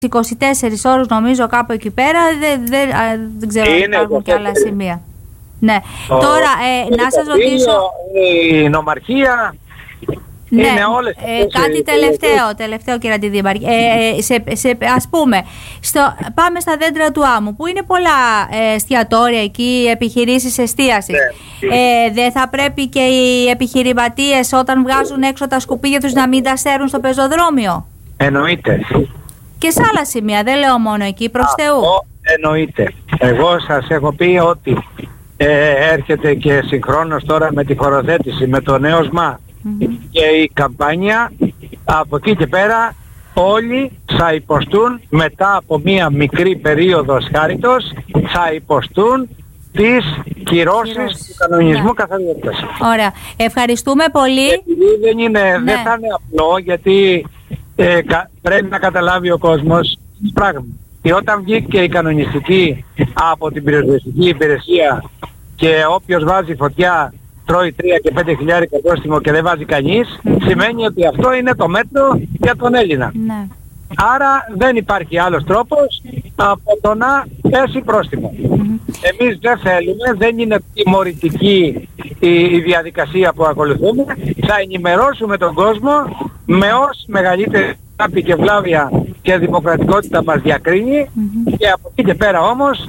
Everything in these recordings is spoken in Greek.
24 ώρες νομίζω κάπου εκεί πέρα, δεν ξέρω αν υπάρχουν και άλλα σημεία. Ναι. Τώρα, να σας ρωτήσω... Η νομαρχία... Ναι, κάτι τελευταίο κύριε Αντιδήμαρχε. Ας πούμε, πάμε στα δέντρα του άμμου, που είναι πολλά εστιατόρια εκεί, επιχειρήσεις εστίασης. Δεν θα πρέπει και οι επιχειρηματίες όταν βγάζουν έξω τα σκουπίδια τους να μην τα σέρουν στο πεζοδρόμιο? Εννοείται. Και σε άλλα σημεία, δεν λέω μόνο εκεί, προς Θεού. Εννοείται. Εγώ σας έχω πει ότι έρχεται και συγχρόνως τώρα με τη χωροθέτηση, με το νέο ΣΜΑ και η καμπάνια, από εκεί και πέρα όλοι θα υποστούν, μετά από μία μικρή περίοδο σχάριτος, θα υποστούν τις κυρώσεις του κανονισμού καθαριότητας. Ωραία. Ευχαριστούμε πολύ. Δεν θα είναι απλό, γιατί πρέπει να καταλάβει ο κόσμος πράγμα. Και όταν βγήκε η κανονιστική από την πυροσβεστική υπηρεσία και όποιος βάζει φωτιά τρώει 3 και 5 χιλιάρικα πρόστιμο και δεν βάζει κανείς, σημαίνει ότι αυτό είναι το μέτρο για τον Έλληνα. Ναι. Άρα δεν υπάρχει άλλος τρόπος από το να πέσει πρόστιμο. Εμείς δεν θέλουμε, δεν είναι τιμωρητική η διαδικασία που ακολουθούμε. Θα ενημερώσουμε τον κόσμο με όση μεγαλύτερη αγάπη και βλάβεια και δημοκρατικότητα μας διακρίνει, και από εκεί και πέρα όμως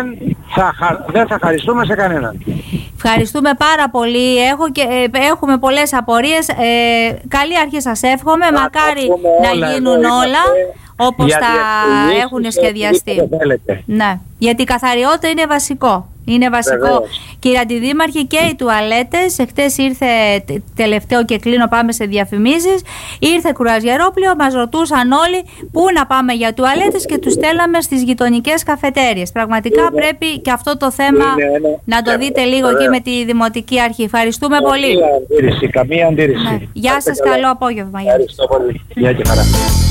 δεν θα χαριστούμε σε κανέναν. Ευχαριστούμε πάρα πολύ. Έχουμε πολλές απορίες. Καλή αρχή σας εύχομαι. Μακάρι να γίνουν όλα όπως θα έχουν σχεδιαστεί. Ναι. Γιατί η καθαριότητα είναι βασικό. Είναι βασικό. Κύριε Αντιδήμαρχε, και οι τουαλέτες, εχθές ήρθε, τελευταίο και κλείνω, πάμε σε διαφημίσεις, ήρθε κρουαζιερόπλοιο, μας ρωτούσαν όλοι πού να πάμε για τουαλέτες και τους στέλναμε στις γειτονικές καφετέριες. Πραγματικά πρέπει και αυτό το θέμα να το δείτε λίγο εκεί με τη Δημοτική Αρχή. Ευχαριστούμε πολύ. Καμία αντίρρηση. Γεια σας, καλό απόγευμα. Ευχαριστώ πολύ. Γεια και χαρά.